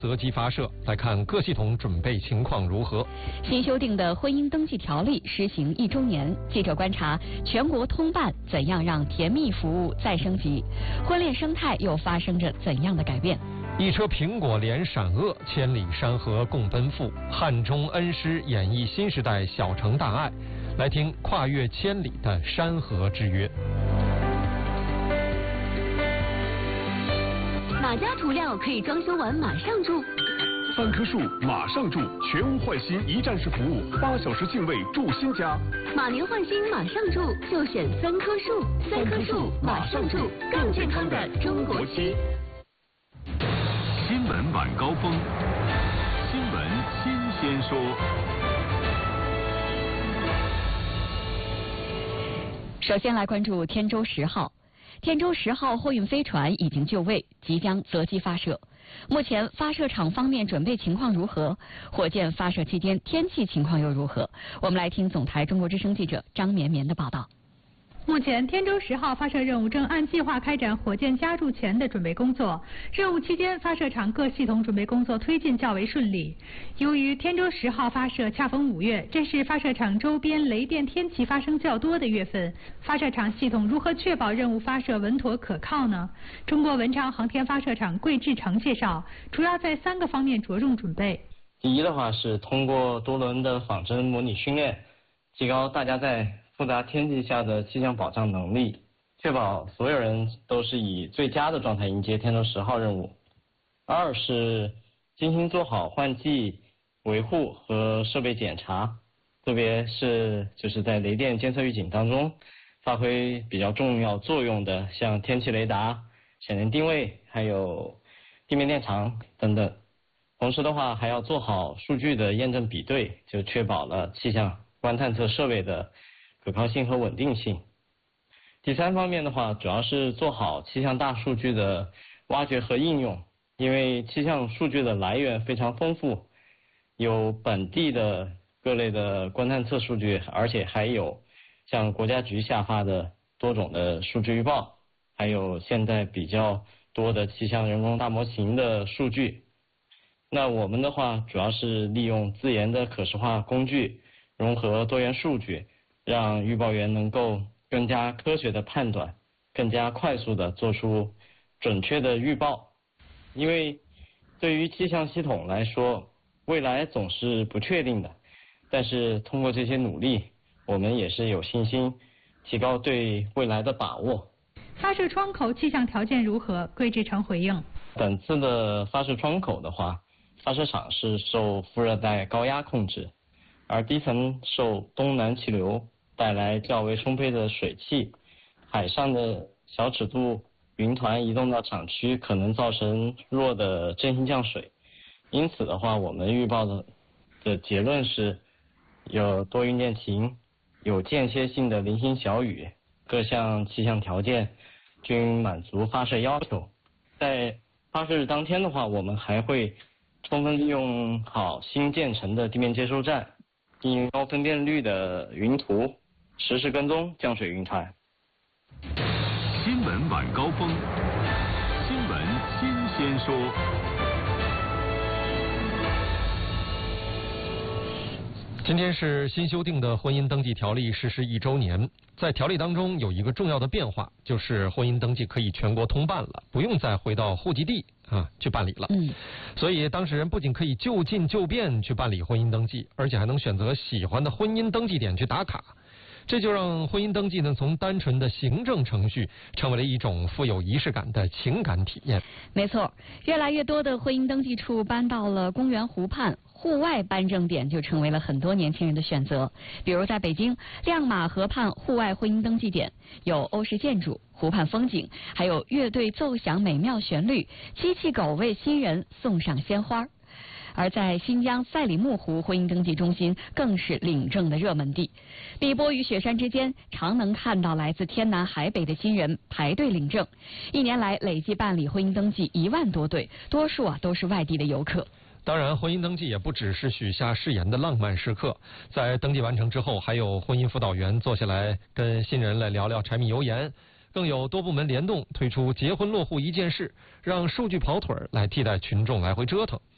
择机发射，来看各系统准备情况如何。 新修订的婚姻登记条例施行1周年，记者观察全国通办怎样让甜蜜服务再升级，婚恋生态又发生着怎样的改变？ 一车苹果联闪鄂，千里山河共奔赴。汉中恩师演绎新时代小城大爱，来听跨越千里的山河之约。 哪家涂料可以装修完马上住 ？3棵树马上住，全屋换新一站式服务，8小时净位住新家。 马年换新马上住，就选3棵树，3棵树马上住，更健康的中国区。 新闻晚高峰，新闻新鲜说。 首先来关注天舟10号。天舟10号货运飞船已经就位，即将择机发射。目前发射场方面准备情况如何？火箭发射期间天气情况又如何？我们来听总台中国之声记者张绵绵的报道。 目前，天舟10号发射任务正按计划开展火箭加注前的准备工作。任务期间，发射场各系统准备工作推进较为顺利。由于天舟10号发射恰逢5月，这是发射场周边雷电天气发生较多的月份，发射场系统如何确保任务发射稳妥可靠呢？中国文昌航天发射场桂志成介绍，主要在3个方面着重准备。 第一的话是通过多轮的仿真模拟训练，提高大家在复杂天气下的气象保障能力，确保所有人都是以最佳的状态迎接天舟10号任务。2是精心做好换季、维护和设备检查，特别是就是在雷电监测预警当中发挥比较重要作用的，像天气雷达、闪电定位，还有地面电场等等。同时的话，还要做好数据的验证比对，就确保了气象观探测设备的可靠性和稳定性。第3方面的话，主要是做好气象大数据的挖掘和应用，因为气象数据的来源非常丰富，有本地的各类的观探测数据，而且还有像国家局下发的多种的数据预报，还有现在比较多的气象人工大模型的数据。那我们的话，主要是利用自研的可视化工具，融合多元数据，让预报员能够更加科学的判断，更加快速的做出准确的预报。因为对于气象系统来说，未来总是不确定的，但是通过这些努力，我们也是有信心提高对未来的把握。 发射窗口气象条件如何？桂志成回应： 本次的发射窗口的话，发射场是受副热带高压控制，而低层受东南气流带来较为充沛的水汽，海上的小尺度云团移动到场区可能造成弱的阵性降水，因此的话，我们预报的结论是有多云见晴，有间歇性的零星小雨，各项气象条件均满足发射要求。在发射日当天的话，我们还会充分利用好新建成的地面接收站，进行高分辨率的云图，实时跟踪降水云团。 新闻晚高峰，新闻新鲜说。 今天是新修订的婚姻登记条例实施1周年，在条例当中有一个重要的变化，就是婚姻登记可以全国通办了，不用再回到户籍地去办理了。所以当事人不仅可以就近就便去办理婚姻登记，而且还能选择喜欢的婚姻登记点去打卡。这就让婚姻登记呢，从单纯的行政程序成为了一种富有仪式感的情感体验。 没错，越来越多的婚姻登记处搬到了公园湖畔，户外办证点就成为了很多年轻人的选择。比如在北京亮马河畔户外婚姻登记点，有欧式建筑、湖畔风景，还有乐队奏响美妙旋律，机器狗为新人送上鲜花。而在新疆赛里木湖婚姻登记中心更是领证的热门地，碧波与雪山之间常能看到来自天南海北的新人排队领证。1年来累计办理婚姻登记1万多对，多数都是外地的游客。 当然，婚姻登记也不只是许下誓言的浪漫时刻，在登记完成之后，还有婚姻辅导员坐下来跟新人来聊聊柴米油盐，更有多部门联动推出结婚落户一件事，让数据跑腿来替代群众来回折腾。